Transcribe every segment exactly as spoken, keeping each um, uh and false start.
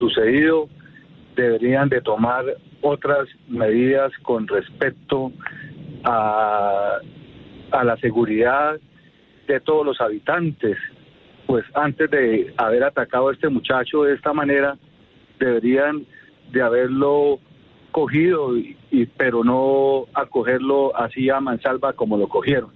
sucedido, deberían de tomar otras medidas con respecto a, a la seguridad de todos los habitantes. Pues antes de haber atacado a este muchacho de esta manera, deberían de haberlo cogido, y, y, pero no acogerlo así a mansalva como lo cogieron.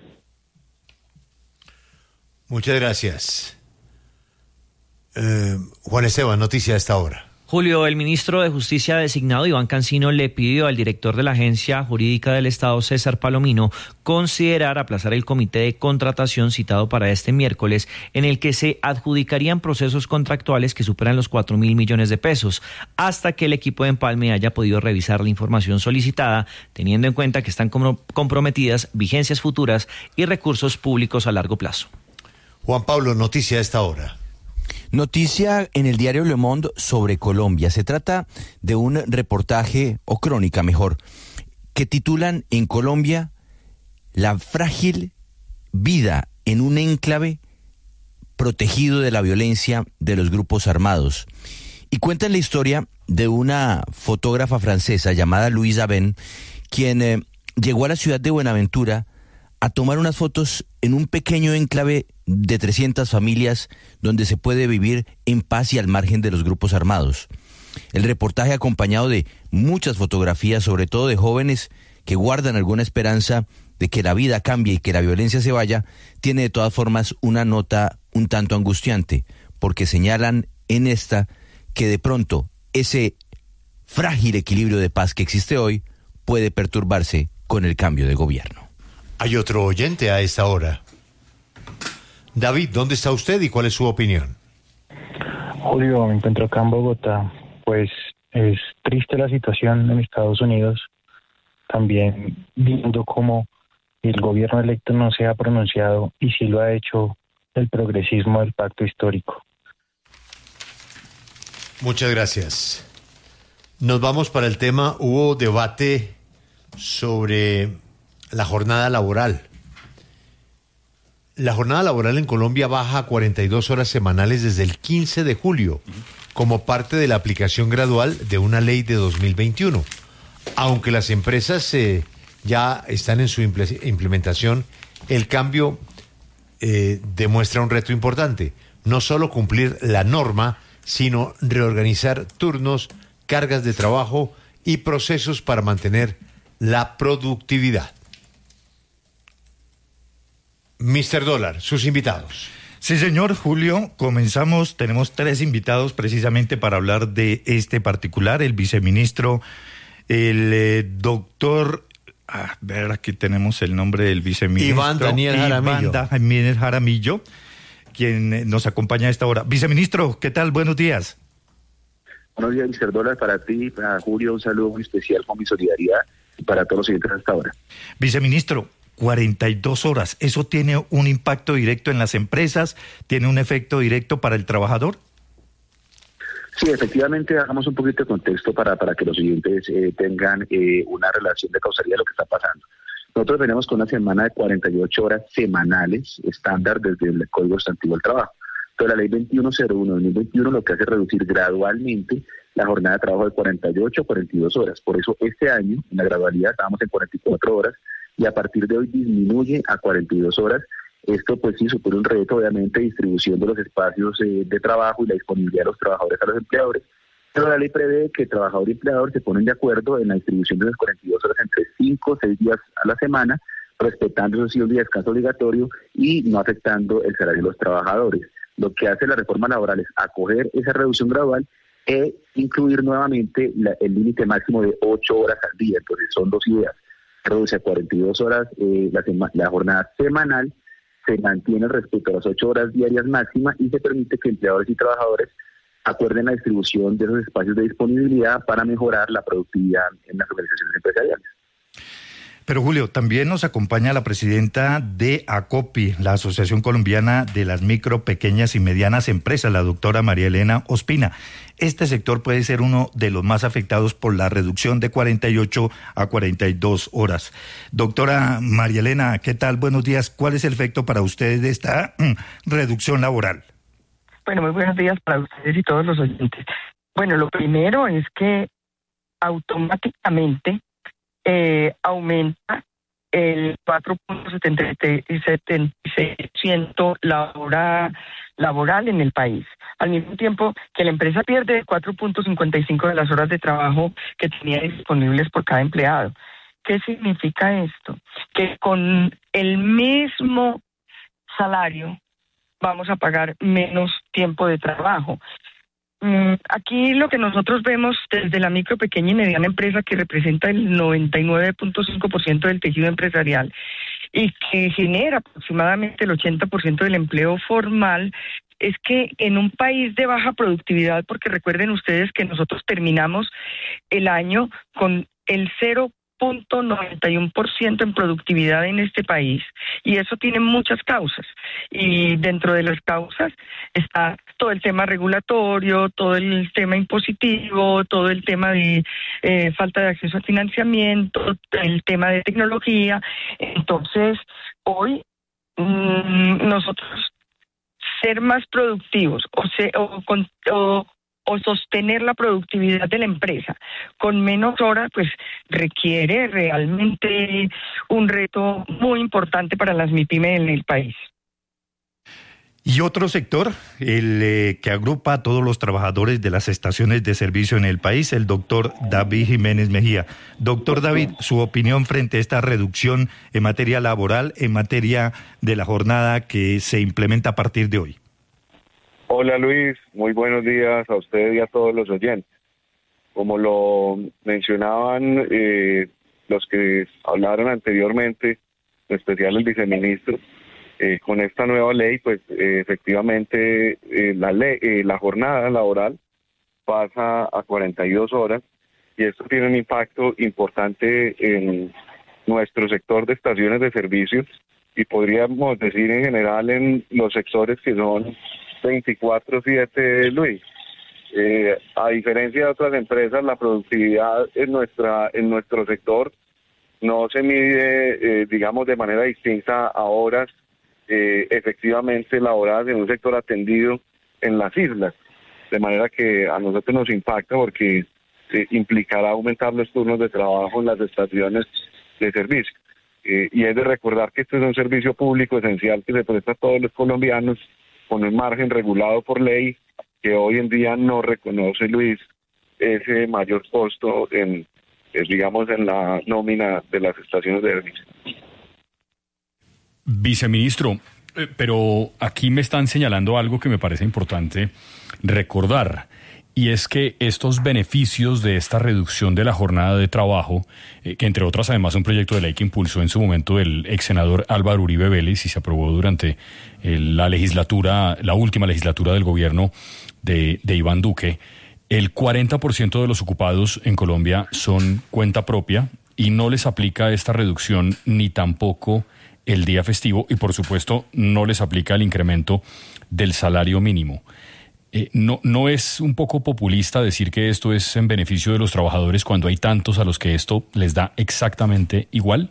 Muchas gracias. Eh, Juan Esteban, noticia a esta hora. Julio, el ministro de Justicia designado, Iván Cancino, le pidió al director de la Agencia Jurídica del Estado, César Palomino, considerar aplazar el comité de contratación citado para este miércoles, en el que se adjudicarían procesos contractuales que superan los cuatro mil millones de pesos, hasta que el equipo de Empalme haya podido revisar la información solicitada, teniendo en cuenta que están comprometidas vigencias futuras y recursos públicos a largo plazo. Juan Pablo, noticia a esta hora. Noticia en el diario Le Monde sobre Colombia. Se trata de un reportaje, o crónica mejor, que titulan en Colombia: la frágil vida en un enclave protegido de la violencia de los grupos armados. Y cuentan la historia de una fotógrafa francesa llamada Louise Aben, quien eh, llegó a la ciudad de Buenaventura a tomar unas fotos en un pequeño enclave de trescientas familias donde se puede vivir en paz y al margen de los grupos armados. El reportaje, acompañado de muchas fotografías, sobre todo de jóvenes que guardan alguna esperanza de que la vida cambie y que la violencia se vaya, tiene de todas formas una nota un tanto angustiante, porque señalan en esta que de pronto ese frágil equilibrio de paz que existe hoy puede perturbarse con el cambio de gobierno. Hay otro oyente a esta hora. David, ¿dónde está usted y cuál es su opinión? Julio, me encuentro acá en Bogotá. Pues es triste la situación en Estados Unidos, también viendo cómo el gobierno electo no se ha pronunciado, y sí lo ha hecho el progresismo del pacto histórico. Muchas gracias. Nos vamos para el tema. Hubo debate sobre la jornada laboral. La jornada laboral en Colombia baja a cuarenta y dos horas semanales desde el quince de julio, como parte de la aplicación gradual de una ley de dos mil veintiuno. Aunque las empresas eh, ya están en su implementación, el cambio eh, demuestra un reto importante. No solo cumplir la norma, sino reorganizar turnos, cargas de trabajo y procesos para mantener la productividad. mister Dólar, sus invitados. Sí, señor Julio, comenzamos, tenemos tres invitados precisamente para hablar de este particular, el viceministro, el eh, doctor, a ver, aquí tenemos el nombre del viceministro. Iván Daniel Jaramillo. Iván Daniel Jaramillo, quien nos acompaña a esta hora. Viceministro, ¿qué tal? Buenos días. Buenos días, mister Dólar, para ti, para Julio, un saludo muy especial con mi solidaridad y para todos los siguientes hasta ahora. Viceministro, cuarenta y dos horas, ¿eso tiene un impacto directo en las empresas? ¿Tiene un efecto directo para el trabajador? Sí, efectivamente, hagamos un poquito de contexto para, para que los oyentes eh, tengan eh, una relación de causalidad de lo que está pasando. Nosotros venimos con una semana de cuarenta y ocho horas semanales, estándar desde el Código Sustantivo del Trabajo. Entonces, la ley veintiuno cero uno de dos mil veintiuno lo que hace es reducir gradualmente la jornada de trabajo de cuarenta y ocho a cuarenta y dos horas. Por eso, este año, en la gradualidad, estábamos en cuarenta y cuatro horas, y a partir de hoy disminuye a cuarenta y dos horas. Esto pues sí supone un reto, obviamente, de distribución de los espacios eh, de trabajo y la disponibilidad de los trabajadores a los empleadores, pero la ley prevé que trabajador y empleador se ponen de acuerdo en la distribución de las cuarenta y dos horas entre cinco o seis días a la semana, respetando esos sí un día de descanso obligatorio y no afectando el salario de los trabajadores. Lo que hace la reforma laboral es acoger esa reducción gradual e incluir nuevamente la, el límite máximo de ocho horas al día. Entonces son dos ideas. Reduce a cuarenta y dos horas eh, la, sema, la jornada semanal, se mantiene respecto a las ocho horas diarias máximas y se permite que empleadores y trabajadores acuerden la distribución de esos espacios de disponibilidad para mejorar la productividad en las organizaciones empresariales. Pero Julio, también nos acompaña la presidenta de ACOPI, la Asociación Colombiana de las Micro, Pequeñas y Medianas Empresas, la doctora María Elena Ospina. Este sector puede ser uno de los más afectados por la reducción de cuarenta y ocho a cuarenta y dos horas. Doctora María Elena, ¿qué tal? Buenos días. ¿Cuál es el efecto para ustedes de esta reducción laboral? Bueno, muy buenos días para ustedes y todos los oyentes. Bueno, lo primero es que automáticamente eh, aumenta el cuatro punto setenta y seis por ciento la hora laboral en el país, al mismo tiempo que la empresa pierde cuatro punto cincuenta y cinco de las horas de trabajo que tenía disponibles por cada empleado. ¿Qué significa esto? Que con el mismo salario vamos a pagar menos tiempo de trabajo. Aquí lo que nosotros vemos desde la micro, pequeña y mediana empresa, que representa el noventa y nueve punto cinco por ciento del tejido empresarial y que genera aproximadamente el ochenta por ciento del empleo formal, es que en un país de baja productividad, porque recuerden ustedes que nosotros terminamos el año con el cero punto noventa y uno por ciento en productividad en este país, y eso tiene muchas causas, y dentro de las causas está todo el tema regulatorio, todo el tema impositivo, todo el tema de eh, falta de acceso a financiamiento, el tema de tecnología. Entonces hoy mmm, nosotros ser más productivos o, se, o, con, o o sostener la productividad de la empresa con menos horas, pues requiere realmente un reto muy importante para las MIPYME en el país. Y otro sector, el eh, que agrupa a todos los trabajadores de las estaciones de servicio en el país, el doctor David Jiménez Mejía. Doctor David, su opinión frente a esta reducción en materia laboral, en materia de la jornada que se implementa a partir de hoy. Hola Luis, muy buenos días a usted y a todos los oyentes. Como lo mencionaban eh, los que hablaron anteriormente, en especial el viceministro, eh, con esta nueva ley, pues eh, efectivamente eh, la, ley, eh, la jornada laboral pasa a cuarenta y dos horas y esto tiene un impacto importante en nuestro sector de estaciones de servicios y podríamos decir en general en los sectores que son veinticuatro siete, Luis. Eh, a diferencia de otras empresas, la productividad en nuestra en nuestro sector no se mide, eh, digamos, de manera distinta a horas eh, efectivamente laboradas en un sector atendido en las islas, de manera que a nosotros nos impacta porque eh, implicará aumentar los turnos de trabajo en las estaciones de servicio. Eh, y es de recordar que este es un servicio público esencial que se presta a todos los colombianos con un margen regulado por ley que hoy en día no reconoce, Luis, ese mayor costo en, digamos, en la nómina de las estaciones de servicio. Viceministro, eh, pero aquí me están señalando algo que me parece importante recordar, y es que estos beneficios de esta reducción de la jornada de trabajo, eh, que entre otras además un proyecto de ley que impulsó en su momento el ex senador Álvaro Uribe Vélez y se aprobó durante eh, la legislatura, la última legislatura del gobierno de, de Iván Duque, el cuarenta por ciento de los ocupados en Colombia son cuenta propia y no les aplica esta reducción ni tampoco el día festivo y por supuesto no les aplica el incremento del salario mínimo. Eh, ¿no, ¿No es un poco populista decir que esto es en beneficio de los trabajadores cuando hay tantos a los que esto les da exactamente igual?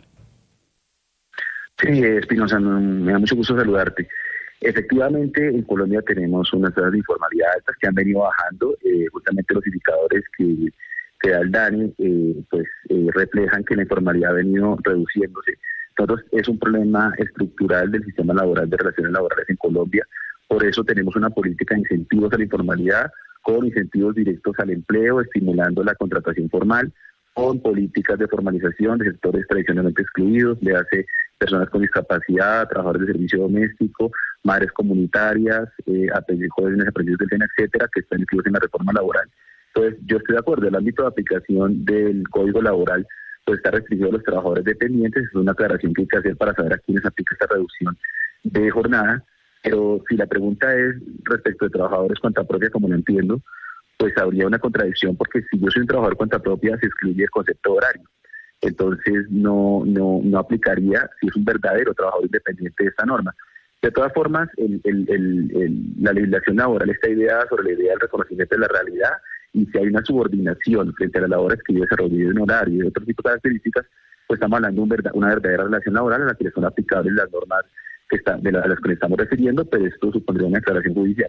Sí, Espinosa, me da mucho gusto saludarte. Efectivamente, en Colombia tenemos unas tasas de informalidad altas que han venido bajando. Eh, justamente los indicadores que, que da el DANE eh, pues, eh, reflejan que la informalidad ha venido reduciéndose. Nosotros es un problema estructural del sistema laboral de relaciones laborales en Colombia. Por eso tenemos una política de incentivos a la informalidad, con incentivos directos al empleo, estimulando la contratación formal, con políticas de formalización de sectores tradicionalmente excluidos, le hace personas con discapacidad, trabajadores de servicio doméstico, madres comunitarias, eh, jóvenes aprendidos del SENA, etcétera, que están incluidos en la reforma laboral. Entonces, yo estoy de acuerdo, el ámbito de aplicación del Código Laboral pues está restringido a los trabajadores dependientes, es una aclaración que hay que hacer para saber a quiénes aplica esta reducción de jornada. Pero si la pregunta es respecto de trabajadores cuenta propia, como lo entiendo, pues habría una contradicción, porque si yo soy un trabajador cuenta propia, se excluye el concepto de horario. Entonces no, no, no aplicaría si es un verdadero trabajador independiente de esta norma. De todas formas, el, el, el, el, la legislación laboral está ideada sobre la idea del reconocimiento de la realidad, y si hay una subordinación frente a las labores que yo desarrollo en horario y de otro tipo de características, pues estamos hablando de un verdad, una verdadera relación laboral en la que le son aplicables las normas que está, de, la, de las que le estamos refiriendo, pero esto supondría una declaración judicial.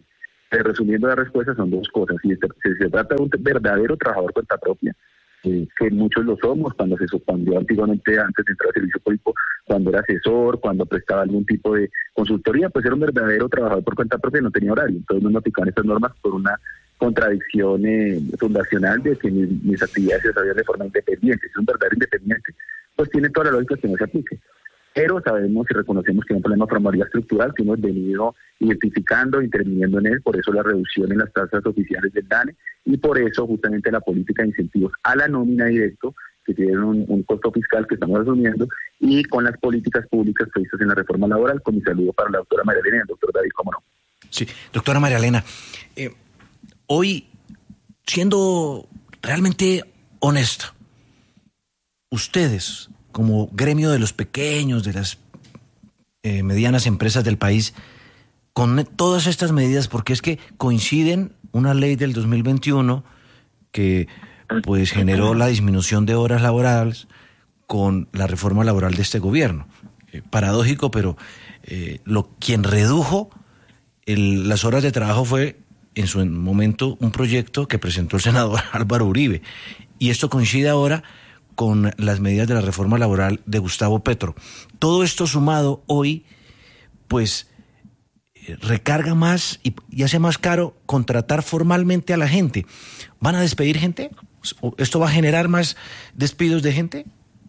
Eh, resumiendo la respuesta, son dos cosas. Si se, si se trata de un verdadero trabajador cuenta propia, eh, que muchos lo somos cuando se suspendió antiguamente, antes de entrar al servicio público, cuando era asesor, cuando prestaba algún tipo de consultoría, pues era un verdadero trabajador por cuenta propia y no tenía horario. Entonces nos notificaban estas normas por una contradicción eh, fundacional de que mis, mis actividades se desarrollan de forma independiente. Si es un verdadero independiente, pues tiene toda la lógica que no se aplique. Pero sabemos y reconocemos que hay un problema de formalidad estructural que hemos venido identificando, interviniendo en él, por eso la reducción en las tasas oficiales del DANE y por eso justamente la política de incentivos a la nómina directo, que tienen un, un costo fiscal que estamos asumiendo, y con las políticas públicas previstas en la reforma laboral, con mi saludo para la doctora María Elena y el doctor David, cómo no. Sí, doctora María Elena, eh, hoy, siendo realmente honesta, ustedes, como gremio de los pequeños, de las eh, medianas empresas del país, con todas estas medidas, porque es que coinciden una ley del dos mil veintiuno que pues generó la disminución de horas laborales con la reforma laboral de este gobierno. Eh, paradójico, pero eh, lo quien redujo el, las horas de trabajo fue en su momento un proyecto que presentó el senador Álvaro Uribe. Y esto coincide ahora con las medidas de la reforma laboral de Gustavo Petro. Todo esto sumado hoy, pues, recarga más y, y hace más caro contratar formalmente a la gente. ¿Van a despedir gente? ¿Esto va a generar más despidos de gente?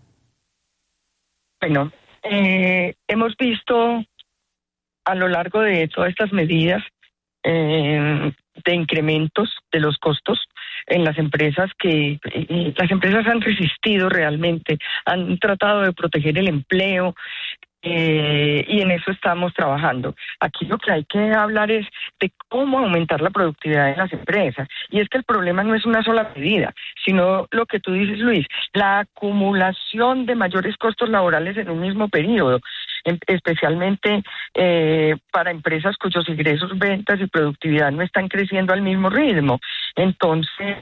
Bueno, eh, hemos visto a lo largo de todas estas medidas eh, de incrementos de los costos en las empresas que eh, las empresas han resistido realmente, han tratado de proteger el empleo eh, y en eso estamos trabajando. Aquí lo que hay que hablar es de cómo aumentar la productividad de las empresas, y es que el problema no es una sola medida, sino lo que tú dices, Luis, la acumulación de mayores costos laborales en un mismo periodo, especialmente eh, para empresas cuyos ingresos, ventas y productividad no están creciendo al mismo ritmo. Entonces,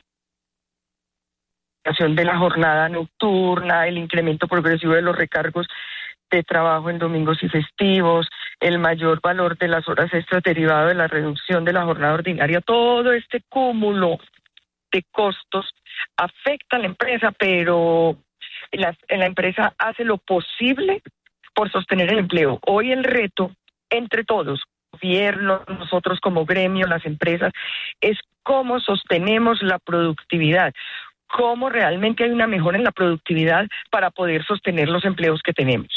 de la jornada nocturna, el incremento progresivo de los recargos de trabajo en domingos y festivos, el mayor valor de las horas extras derivado de la reducción de la jornada ordinaria, todo este cúmulo de costos afecta a la empresa, pero la, la empresa hace lo posible por sostener el empleo. Hoy el reto entre todos, gobierno, nosotros como gremio, las empresas, es cómo sostenemos la productividad, cómo realmente hay una mejora en la productividad para poder sostener los empleos que tenemos.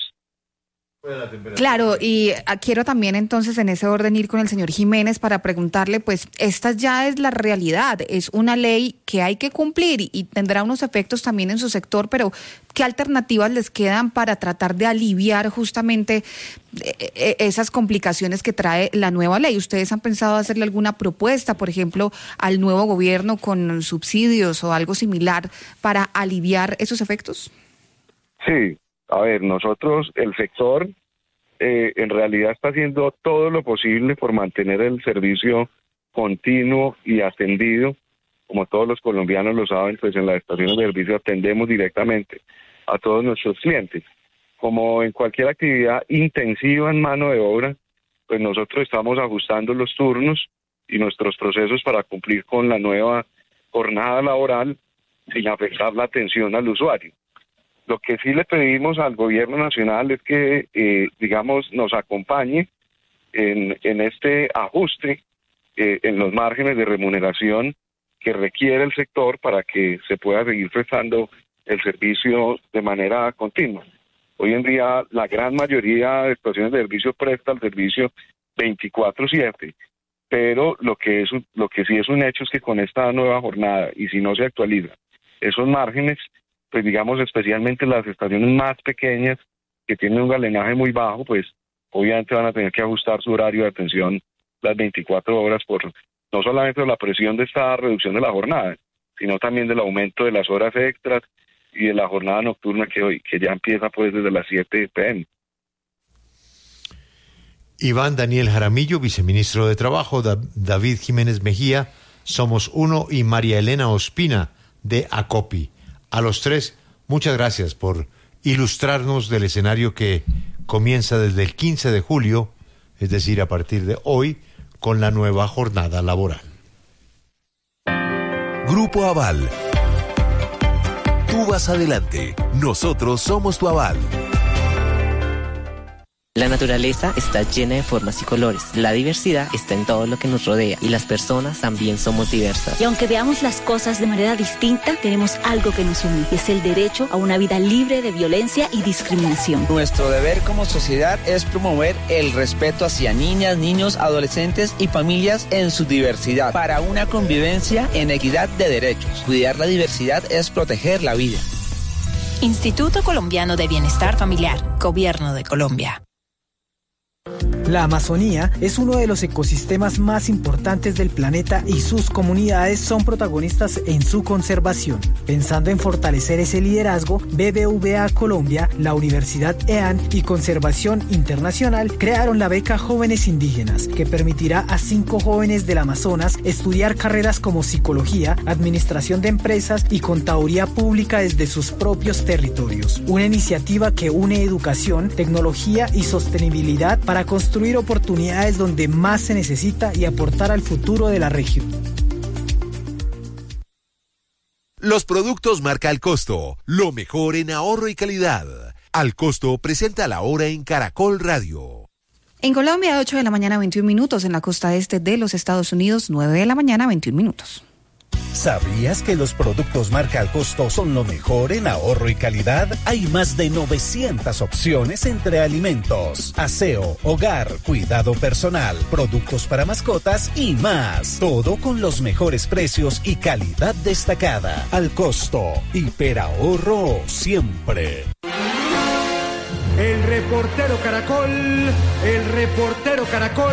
Claro, y quiero también entonces en ese orden ir con el señor Jiménez para preguntarle, pues esta ya es la realidad, es una ley que hay que cumplir y, y tendrá unos efectos también en su sector, pero ¿qué alternativas les quedan para tratar de aliviar justamente eh, esas complicaciones que trae la nueva ley? ¿Ustedes han pensado hacerle alguna propuesta, por ejemplo, al nuevo gobierno con subsidios o algo similar para aliviar esos efectos? Sí. A ver, nosotros, el sector, eh, en realidad está haciendo todo lo posible por mantener el servicio continuo y atendido. Como todos los colombianos lo saben, pues en las estaciones de servicio atendemos directamente a todos nuestros clientes. Como en cualquier actividad intensiva en mano de obra, pues nosotros estamos ajustando los turnos y nuestros procesos para cumplir con la nueva jornada laboral sin afectar la atención al usuario. Lo que sí le pedimos al gobierno nacional es que, eh, digamos, nos acompañe en, en este ajuste eh, en los márgenes de remuneración que requiere el sector para que se pueda seguir prestando el servicio de manera continua. Hoy en día la gran mayoría de estaciones de servicio presta el servicio veinticuatro siete, pero lo que, es, lo que sí es un hecho es que con esta nueva jornada, y si no se actualiza esos márgenes, pues digamos especialmente las estaciones más pequeñas que tienen un galenaje muy bajo, pues obviamente van a tener que ajustar su horario de atención las veinticuatro horas por no solamente la presión de esta reducción de la jornada, sino también del aumento de las horas extras y de la jornada nocturna que hoy que ya empieza pues desde las siete pe eme. Iván Daniel Jaramillo, viceministro de Trabajo, da- David Jiménez Mejía, Somos Uno, y María Elena Ospina, de ACOPI. A los tres, muchas gracias por ilustrarnos del escenario que comienza desde el quince de julio, es decir, a partir de hoy, con la nueva jornada laboral. Grupo Aval. Tú vas adelante, nosotros somos tu aval. La naturaleza está llena de formas y colores. La diversidad está en todo lo que nos rodea y las personas también somos diversas. Y aunque veamos las cosas de manera distinta, tenemos algo que nos une, y es el derecho a una vida libre de violencia y discriminación. Nuestro deber como sociedad es promover el respeto hacia niñas, niños, adolescentes y familias en su diversidad para una convivencia en equidad de derechos. Cuidar la diversidad es proteger la vida. Instituto Colombiano de Bienestar Familiar, Gobierno de Colombia. La Amazonía es uno de los ecosistemas más importantes del planeta y sus comunidades son protagonistas en su conservación. Pensando en fortalecer ese liderazgo, B B V A Colombia, la Universidad E A N y Conservación Internacional crearon la beca Jóvenes Indígenas, que permitirá a cinco jóvenes del Amazonas estudiar carreras como psicología, administración de empresas y contaduría pública desde sus propios territorios. Una iniciativa que une educación, tecnología y sostenibilidad para construir oportunidades donde más se necesita y aportar al futuro de la región. Los productos marca Al Costo, lo mejor en ahorro y calidad. Al Costo presenta la hora en Caracol Radio. En Colombia, ocho de la mañana, veintiún minutos. En la costa este de los Estados Unidos, nueve de la mañana, veintiún minutos. ¿Sabías que los productos marca Al Costo son lo mejor en ahorro y calidad? Hay más de novecientas opciones entre alimentos, aseo, hogar, cuidado personal, productos para mascotas y más. Todo con los mejores precios y calidad destacada. Al Costo, hiperahorro siempre. El reportero Caracol, el reportero Caracol.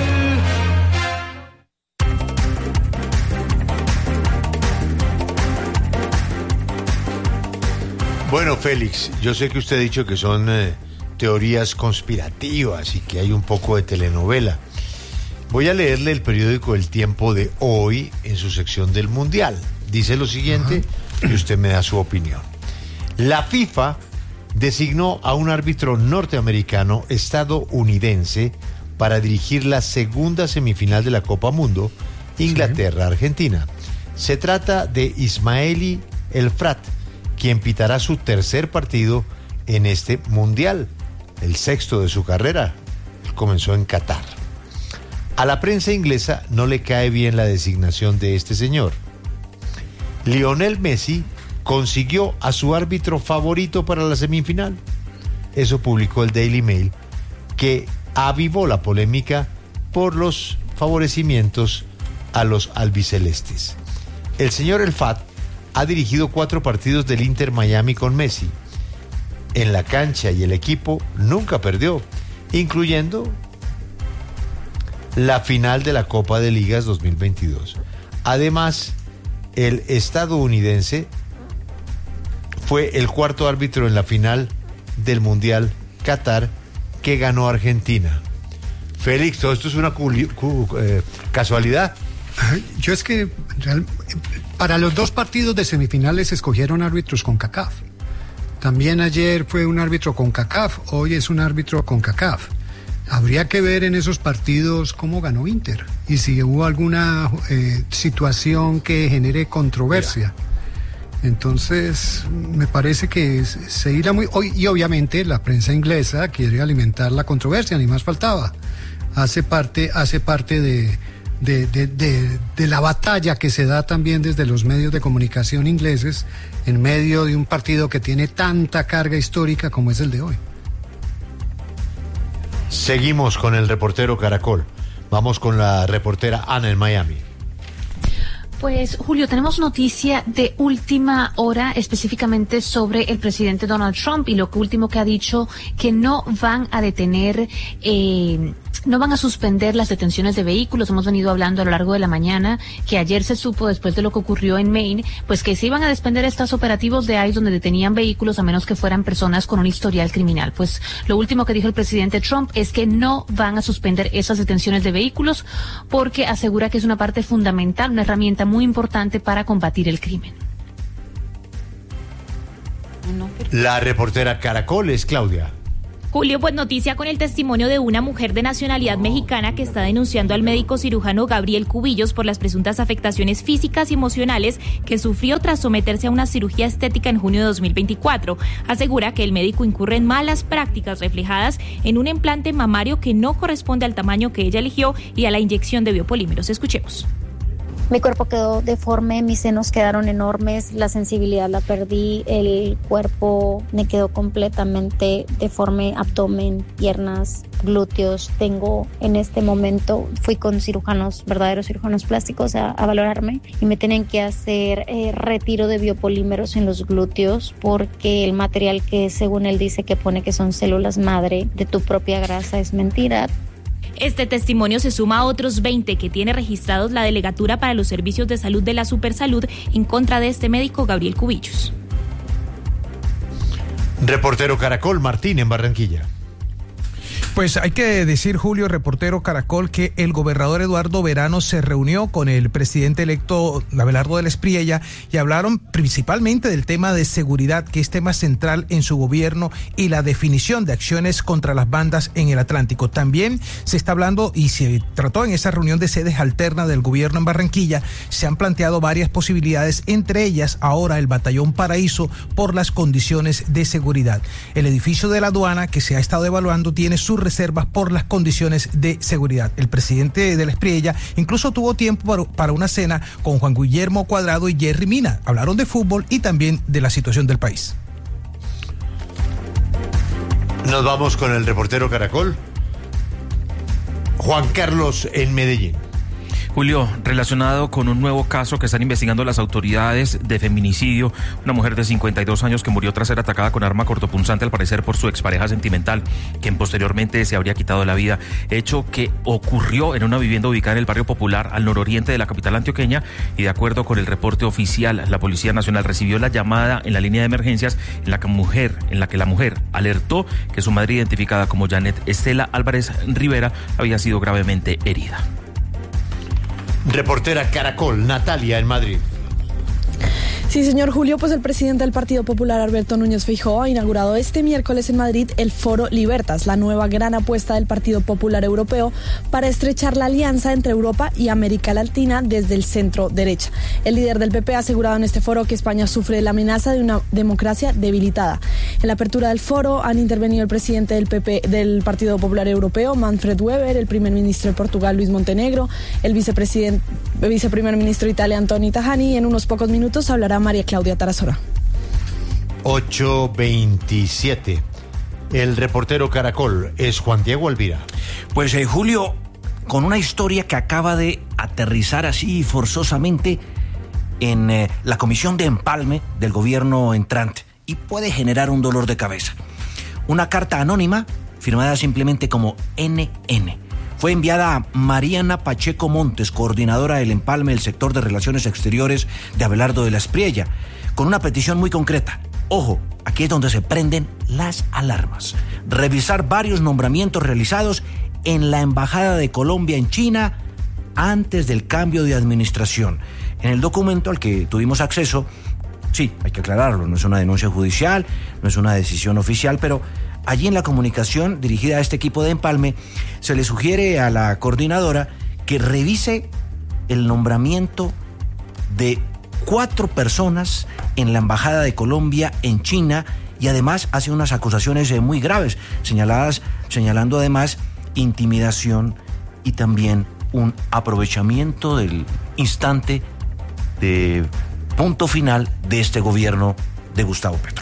Bueno, Félix, yo sé que usted ha dicho que son eh, teorías conspirativas y que hay un poco de telenovela. Voy a leerle el periódico El Tiempo de hoy en su sección del Mundial. Dice lo siguiente y usted me da su opinión. La FIFA designó a un árbitro norteamericano estadounidense para dirigir la segunda semifinal de la Copa Mundo, Inglaterra-Argentina. Se trata de Ismaili Elfrat, quien pitará su tercer partido en este Mundial, el sexto de su carrera. Comenzó en Qatar. A la prensa inglesa no le cae bien la designación de este señor. Lionel Messi consiguió a su árbitro favorito para la semifinal. Eso publicó el Daily Mail, que avivó la polémica por los favorecimientos a los albicelestes. El señor Elfrat ha dirigido cuatro partidos del Inter Miami con Messi. En la cancha y el equipo nunca perdió, incluyendo la final de la Copa de Ligas dos mil veintidós. Además, el estadounidense fue el cuarto árbitro en la final del Mundial Qatar que ganó Argentina. Félix, ¿todo esto es una cu- cu- eh, casualidad? Yo es que real, para los dos partidos de semifinales escogieron árbitros con CONCACAF. También ayer fue un árbitro con CONCACAF, hoy es un árbitro con CONCACAF. Habría que ver en esos partidos cómo ganó Inter y si hubo alguna eh, situación que genere controversia. Entonces, me parece que se irá muy... Y obviamente la prensa inglesa quiere alimentar la controversia, ni más faltaba. Hace parte, hace parte de... De, de, de, de la batalla que se da también desde los medios de comunicación ingleses en medio de un partido que tiene tanta carga histórica como es el de hoy. Seguimos con el reportero Caracol. Vamos con la reportera Ana en Miami. Pues, Julio, tenemos noticia de última hora específicamente sobre el presidente Donald Trump y lo que último que ha dicho, que no van a detener, eh, no van a suspender las detenciones de vehículos. Hemos venido hablando a lo largo de la mañana que ayer se supo, después de lo que ocurrió en Maine, pues que se iban a suspender estos operativos de I C E donde detenían vehículos a menos que fueran personas con un historial criminal. Pues lo último que dijo el presidente Trump es que no van a suspender esas detenciones de vehículos porque asegura que es una parte fundamental, una herramienta muy importante para combatir el crimen. La reportera Caracol es Claudia. Julio, pues noticia con el testimonio de una mujer de nacionalidad mexicana que está denunciando al médico cirujano Gabriel Cubillos por las presuntas afectaciones físicas y emocionales que sufrió tras someterse a una cirugía estética en junio de dos mil veinticuatro. Asegura que el médico incurre en malas prácticas reflejadas en un implante mamario que no corresponde al tamaño que ella eligió y a la inyección de biopolímeros. Escuchemos. Mi cuerpo quedó deforme, mis senos quedaron enormes, la sensibilidad la perdí, el cuerpo me quedó completamente deforme, abdomen, piernas, glúteos. Tengo en este momento, fui con cirujanos, verdaderos cirujanos plásticos a, a valorarme y me tienen que hacer eh, retiro de biopolímeros en los glúteos porque el material que según él dice que pone que son células madre de tu propia grasa es mentira. Este testimonio se suma a otros veinte que tiene registrados la Delegatura para los Servicios de Salud de la Supersalud en contra de este médico Gabriel Cubillos. Reportero Caracol, Martín, en Barranquilla. Pues hay que decir, Julio, reportero Caracol, que el gobernador Eduardo Verano se reunió con el presidente electo Abelardo del Espriella y hablaron principalmente del tema de seguridad, que es tema central en su gobierno, y la definición de acciones contra las bandas en el Atlántico. También se está hablando y se trató en esa reunión de sedes alternas del gobierno en Barranquilla. Se han planteado varias posibilidades, entre ellas ahora el Batallón Paraíso por las condiciones de seguridad. El edificio de la aduana que se ha estado evaluando tiene sus reservas por las condiciones de seguridad. El presidente de la Espriella incluso tuvo tiempo para, para una cena con Juan Guillermo Cuadrado y Jerry Mina. Hablaron de fútbol y también de la situación del país. Nos vamos con el reportero Caracol. Juan Carlos en Medellín. Julio, relacionado con un nuevo caso que están investigando las autoridades de feminicidio, una mujer de cincuenta y dos años que murió tras ser atacada con arma cortopunzante, al parecer por su expareja sentimental, quien posteriormente se habría quitado la vida, hecho que ocurrió en una vivienda ubicada en el barrio Popular, al nororiente de la capital antioqueña, y de acuerdo con el reporte oficial, la Policía Nacional recibió la llamada en la línea de emergencias en la que, mujer, en la, que la mujer alertó que su madre, identificada como Janet Estela Álvarez Rivera, había sido gravemente herida. Reportera Caracol, Natalia en Madrid. Sí, señor Julio, pues el presidente del Partido Popular, Alberto Núñez Feijóo, ha inaugurado este miércoles en Madrid el Foro Libertas, la nueva gran apuesta del Partido Popular Europeo para estrechar la alianza entre Europa y América Latina desde el centro derecha. El líder del P P ha asegurado en este foro que España sufre la amenaza de una democracia debilitada. En la apertura del foro han intervenido el presidente del P P del Partido Popular Europeo, Manfred Weber, el primer ministro de Portugal, Luis Montenegro, el vicepresidente, viceprimer ministro de Italia, Antonio Tajani, y en unos pocos minutos hablará María Claudia Tarazona. ocho veintisiete. El reportero Caracol es Juan Diego Alvira. Pues eh, Julio, con una historia que acaba de aterrizar así forzosamente en eh, la comisión de empalme del gobierno entrante y puede generar un dolor de cabeza. Una carta anónima firmada simplemente como N N. Fue enviada a Mariana Pacheco Montes, coordinadora del empalme del sector de Relaciones Exteriores de Abelardo de la Espriella, con una petición muy concreta. Ojo, aquí es donde se prenden las alarmas. Revisar varios nombramientos realizados en la Embajada de Colombia en China antes del cambio de administración. En el documento al que tuvimos acceso, sí, hay que aclararlo, no es una denuncia judicial, no es una decisión oficial, pero allí en la comunicación dirigida a este equipo de empalme se le sugiere a la coordinadora que revise el nombramiento de cuatro personas en la Embajada de Colombia en China y además hace unas acusaciones muy graves, señaladas, señalando además intimidación y también un aprovechamiento del instante de punto final de este gobierno de Gustavo Petro.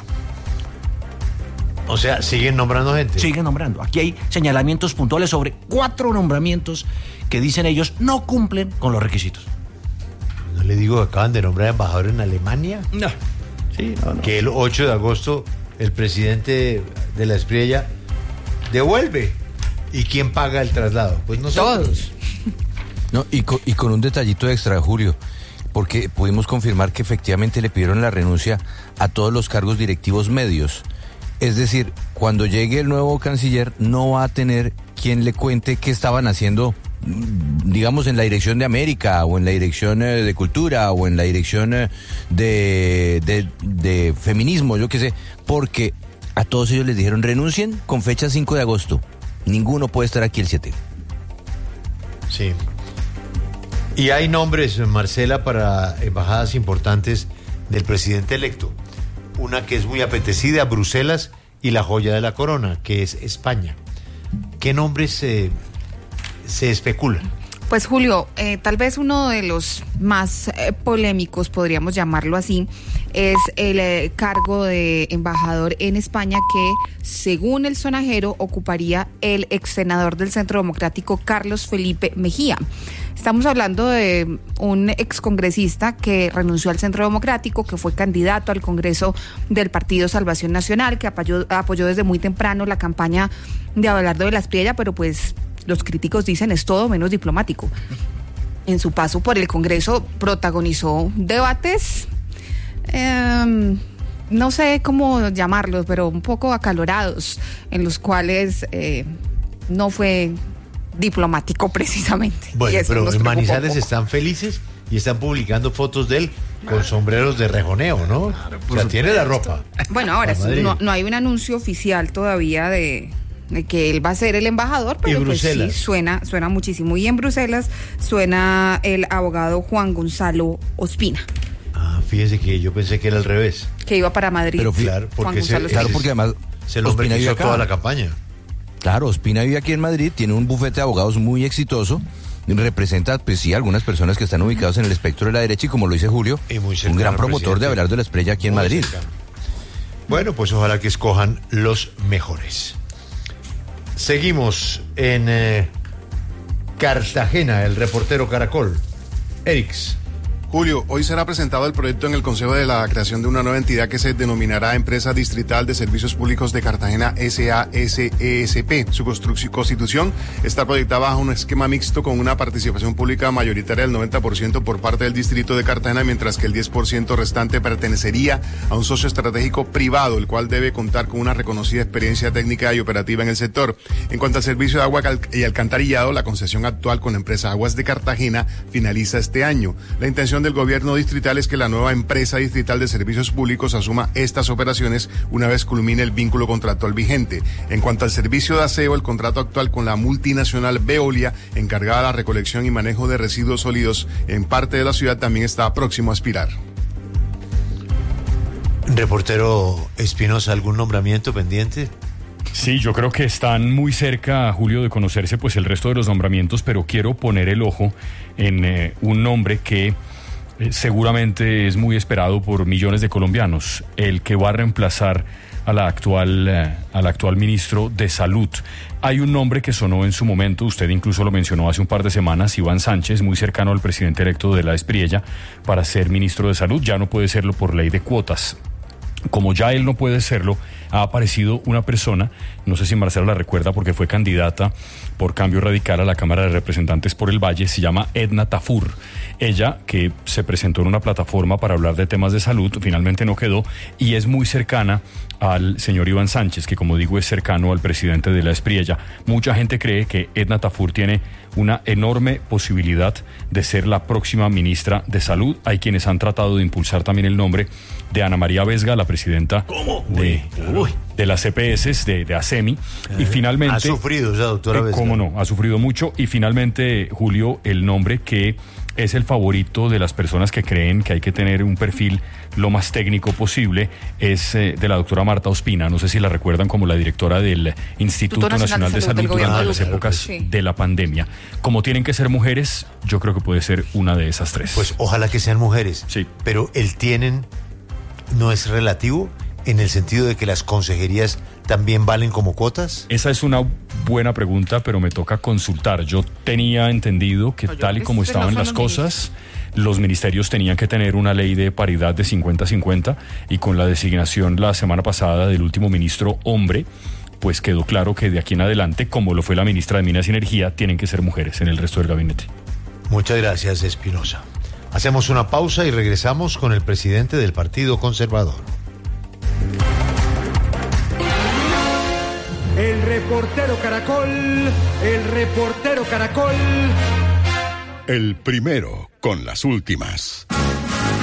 O sea, ¿siguen nombrando gente? Siguen nombrando. Aquí hay señalamientos puntuales sobre cuatro nombramientos que dicen ellos no cumplen con los requisitos. ¿No le digo que acaban de nombrar embajador en Alemania? No. Sí, no, no. Que el ocho de agosto el presidente de la Espriella devuelve. ¿Y quién paga el traslado? Pues nosotros. Todos. No, y con, y con un detallito extra, Julio, porque pudimos confirmar que efectivamente le pidieron la renuncia a todos los cargos directivos medios. Es decir, cuando llegue el nuevo canciller no va a tener quien le cuente qué estaban haciendo, digamos, en la dirección de América o en la dirección de Cultura o en la dirección de, de, de feminismo, yo qué sé, porque A todos ellos les dijeron renuncien con fecha cinco de agosto. Ninguno puede estar aquí el siete. Sí. Y hay nombres, Marcela, para embajadas importantes del presidente electo. Una que es muy apetecida, Bruselas, y la joya de la corona, que es España. ¿Qué nombres se, se especulan? Pues Julio, eh, tal vez uno de los más eh, polémicos, podríamos llamarlo así, es el eh, cargo de embajador en España que, según el sonajero, ocuparía el ex senador del Centro Democrático, Carlos Felipe Mejía. Estamos hablando de un excongresista que renunció al Centro Democrático, que fue candidato al Congreso del Partido Salvación Nacional, que apoyó, apoyó desde muy temprano la campaña de Abelardo de la Espriella, pero pues los críticos dicen es todo menos diplomático. En su paso por el Congreso protagonizó debates, eh, no sé cómo llamarlos, pero un poco acalorados, en los cuales eh, no fue diplomático precisamente. Bueno, pero en Manizales están felices y están publicando fotos de él con sombreros de rejoneo, ¿no? Claro, o sea, tiene la ropa. Bueno, ahora sí, no, no hay un anuncio oficial todavía de... de que él va a ser el embajador, pero pues sí, suena, suena muchísimo. Y en Bruselas suena el abogado Juan Gonzalo Ospina. Ah, fíjese que yo pensé que era al revés. Que iba para Madrid. Pero claro, porque, se, claro, porque además se lo hizo toda la campaña. Claro, Ospina vive aquí en Madrid, tiene un bufete de abogados muy exitoso, representa, pues sí, algunas personas que están ubicados en el espectro de la derecha y, como lo dice Julio, un gran promotor de Abelardo de la Espriella aquí en muy Madrid. Cercano. Bueno, pues ojalá que escojan los mejores. Seguimos en eh, Cartagena, el reportero Caracol. Erix. Julio, hoy será presentado el proyecto en el Consejo de la creación de una nueva entidad que se denominará Empresa Distrital de Servicios Públicos de Cartagena S A S E S P. Su constitución está proyectada bajo un esquema mixto con una participación pública mayoritaria del noventa por ciento por parte del Distrito de Cartagena, mientras que el diez por ciento restante pertenecería a un socio estratégico privado, el cual debe contar con una reconocida experiencia técnica y operativa en el sector. En cuanto al servicio de agua y alcantarillado, la concesión actual con la empresa Aguas de Cartagena finaliza este año. La intención del gobierno distrital es que la nueva empresa distrital de servicios públicos asuma estas operaciones una vez culmine el vínculo contractual vigente. En cuanto al servicio de aseo, el contrato actual con la multinacional Veolia, encargada de la recolección y manejo de residuos sólidos en parte de la ciudad, también está próximo a expirar. Reportero Espinosa, ¿algún nombramiento pendiente? Sí, yo creo que están muy cerca, Julio, de conocerse pues el resto de los nombramientos, pero quiero poner el ojo en eh, un nombre que Eh, seguramente es muy esperado por millones de colombianos, el que va a reemplazar a la actual, eh, al actual ministro de Salud. Hay un nombre que sonó en su momento, usted incluso lo mencionó hace un par de semanas, Iván Sánchez, muy cercano al presidente electo de la Espriella, para ser ministro de Salud. Ya no puede serlo por ley de cuotas. Como ya él no puede serlo, ha aparecido una persona, no sé si Marcela la recuerda porque fue candidata por Cambio Radical a la Cámara de Representantes por el Valle, se llama Edna Tafur. Ella, que se presentó en una plataforma para hablar de temas de salud, finalmente no quedó y es muy cercana al señor Iván Sánchez, que como digo es cercano al presidente de la Espriella. Mucha gente cree que Edna Tafur tiene una enorme posibilidad de ser la próxima ministra de Salud. Hay quienes han tratado de impulsar también el nombre de Ana María Vesga, la presidenta de, uy, de las C P S, de, de ASEMI, eh, y finalmente... Ha sufrido esa doctora Vesga. Eh, cómo no, ha sufrido mucho, y finalmente, Julio, el nombre que es el favorito de las personas que creen que hay que tener un perfil lo más técnico posible es eh, de la doctora Marta Ospina. No sé si la recuerdan como la directora del Instituto Nacional, Nacional de Salud, de Salud durante las épocas sí. de la pandemia. Como tienen que ser mujeres, yo creo que puede ser una de esas tres. Pues ojalá que sean mujeres. Sí. Pero el tienen no es relativo en el sentido de que las consejerías también valen como cuotas. Esa es una buena pregunta, pero me toca consultar. Yo tenía entendido que tal y como estaban las cosas, los ministerios tenían que tener una ley de paridad de cincuenta cincuenta, y con la designación la semana pasada del último ministro hombre, pues quedó claro que de aquí en adelante, como lo fue la ministra de Minas y Energía, tienen que ser mujeres en el resto del gabinete. Muchas gracias, Espinosa. Hacemos una pausa y regresamos con el presidente del Partido Conservador. El reportero Caracol, el reportero Caracol. El primero con las últimas.